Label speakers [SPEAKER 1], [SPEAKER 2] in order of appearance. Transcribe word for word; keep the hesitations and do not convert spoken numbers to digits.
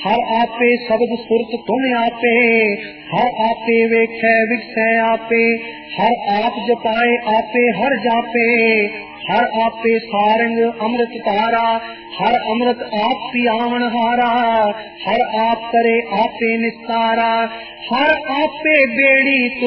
[SPEAKER 1] हर आपे शब्द सुरत तुम आपे, हर आपे वेखै विखै आपे, हर आप जपाए आपे हर जापे, हर आपे सारंग अमृत तारा, हर अमृत आप पियावन हारा, हर आप करे आपे निस्तारा, हर आपे बेड़ी